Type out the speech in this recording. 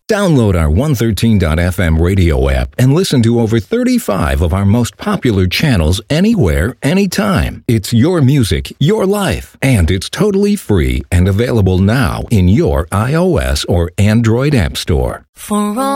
Download our 113.fm radio app and listen to over 35 of our most popular channels anywhere, anytime. It's your music, your life, and it's totally free and available now in your iOS or Android app store. For all